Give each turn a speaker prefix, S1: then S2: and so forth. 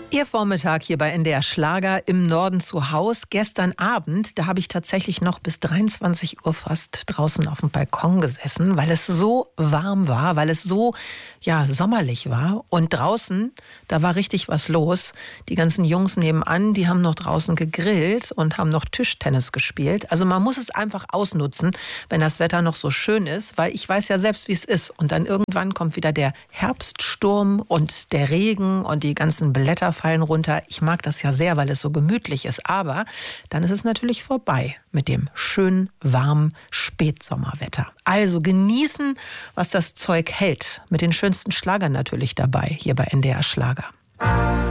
S1: Ihr Vormittag hier bei NDR Schlager im Norden zu Haus. Gestern Abend, da habe ich tatsächlich noch bis 23 Uhr fast draußen auf dem Balkon gesessen, weil es so warm war, weil es so sommerlich war. Und draußen, da war richtig was los. Die ganzen Jungs nebenan, die haben noch draußen gegrillt und haben noch Tischtennis gespielt. Also man muss es einfach ausnutzen, wenn das Wetter noch so schön ist, weil ich weiß ja selbst, wie es ist. Und dann irgendwann kommt wieder der Herbststurm und der Regen und die ganzen Blätter fallen runter. Ich mag das ja sehr, weil es so gemütlich ist. Aber dann ist es natürlich vorbei mit dem schönen, warmen Spätsommerwetter. Also genießen, was das Zeug hält. Mit den schönsten Schlagern natürlich dabei, hier bei NDR Schlager.